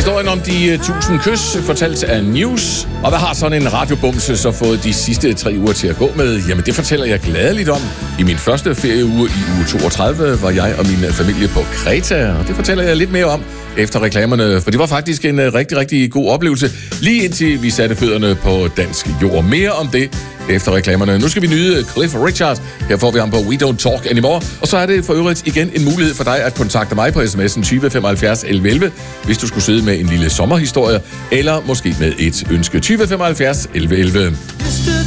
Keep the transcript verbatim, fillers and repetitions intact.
Historien om de tusind kys, fortalt af News. Og hvad har sådan en radiobumse så fået de sidste tre uger til at gå med? Jamen, det fortæller jeg gladeligt om. I min første ferieuge i uge toogtredive var jeg og min familie på Kreta, og det fortæller jeg lidt mere om efter reklamerne, for det var faktisk en rigtig, rigtig god oplevelse, lige indtil vi satte fødderne på dansk jord. Mere om det efter reklamerne. Nu skal vi nyde Cliff Richard. Her får vi ham på We Don't Talk Anymore. Og så er det for øvrigt igen en mulighed for dig at kontakte mig på sms'en tyve femoghalvfjerds elleve elleve, hvis du skulle sidde med en lille sommerhistorie, eller måske med et ønske. tyve femoghalvfjerds elleve elleve.